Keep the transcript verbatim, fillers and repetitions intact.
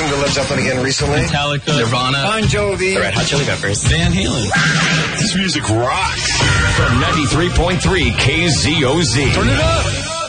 listen to Led Zeppelin again recently? Metallica, Nirvana, Bon Jovi, the Red Hot Chili Peppers, Van Halen. This music rocks. From ninety-three point three K Z O Z. Turn it up.